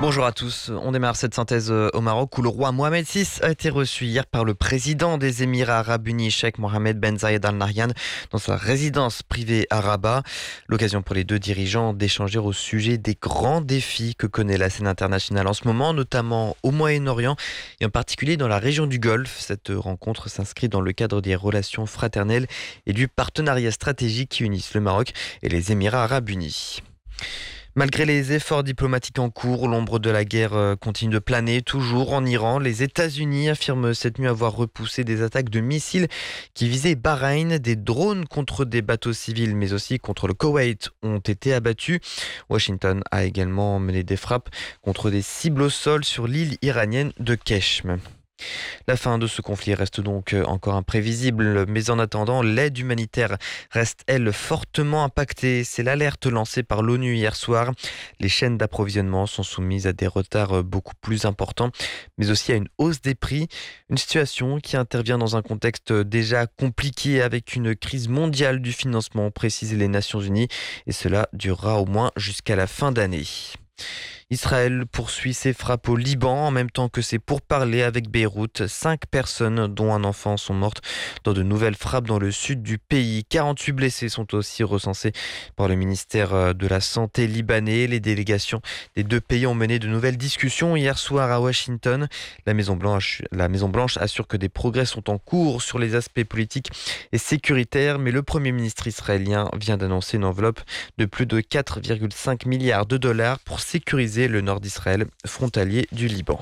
Bonjour à tous, on démarre cette synthèse au Maroc où le roi Mohamed VI a été reçu hier par le président des Émirats Arabes Unis, Cheikh Mohammed Ben Zayed Al Nahyan, dans sa résidence privée à Rabat. L'occasion pour les deux dirigeants d'échanger au sujet des grands défis que connaît la scène internationale en ce moment, notamment au Moyen-Orient et en particulier dans la région du Golfe. Cette rencontre s'inscrit dans le cadre des relations fraternelles et du partenariat stratégique qui unissent le Maroc et les Émirats Arabes Unis. Malgré les efforts diplomatiques en cours, l'ombre de la guerre continue de planer. Toujours en Iran, les États-Unis affirment cette nuit avoir repoussé des attaques de missiles qui visaient Bahreïn. Des drones contre des bateaux civils, mais aussi contre le Koweït, ont été abattus. Washington a également mené des frappes contre des cibles au sol sur l'île iranienne de Keshm. La fin de ce conflit reste donc encore imprévisible, mais en attendant, l'aide humanitaire reste, elle, fortement impactée. C'est l'alerte lancée par l'ONU hier soir. Les chaînes d'approvisionnement sont soumises à des retards beaucoup plus importants, mais aussi à une hausse des prix. Une situation qui intervient dans un contexte déjà compliqué avec une crise mondiale du financement, précisent les Nations Unies, et cela durera au moins jusqu'à la fin d'année. Israël poursuit ses frappes au Liban en même temps que ses pourparlers avec Beyrouth. 5 personnes, dont un enfant, sont mortes dans de nouvelles frappes dans le sud du pays. 48 blessés sont aussi recensés par le ministère de la Santé libanais. Les délégations des deux pays ont mené de nouvelles discussions hier soir à Washington. La Maison-Blanche assure que des progrès sont en cours sur les aspects politiques et sécuritaires, mais le Premier ministre israélien vient d'annoncer une enveloppe de plus de 4,5 milliards de dollars pour sécuriser le nord d'Israël, frontalier du Liban.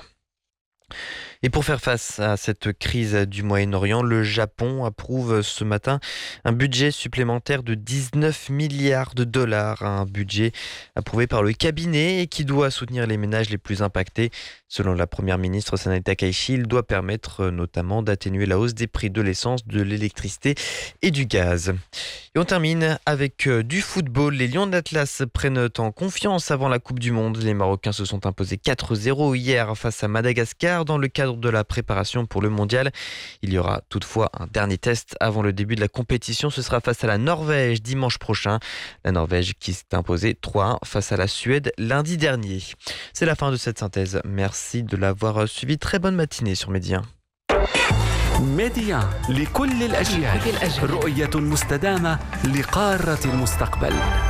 Et pour faire face à cette crise du Moyen-Orient, le Japon approuve ce matin un budget supplémentaire de 19 milliards de dollars, un budget approuvé par le cabinet et qui doit soutenir les ménages les plus impactés. Selon la première ministre Sanai Takaichi, il doit permettre notamment d'atténuer la hausse des prix de l'essence, de l'électricité et du gaz. Et on termine avec du football. Les Lions d'Atlas prennent en confiance avant la Coupe du Monde. Les Marocains se sont imposés 4-0 hier face à Madagascar dans le cadre de la préparation pour le mondial. Il y aura toutefois un dernier test avant le début de la compétition. Ce sera face à la Norvège dimanche prochain. La Norvège qui s'est imposée 3-1 face à la Suède lundi dernier. C'est la fin de cette synthèse. Merci de l'avoir suivi. Très bonne matinée sur Média. ميديا لكل الأجيال رؤية مستدامة لقارة المستقبل.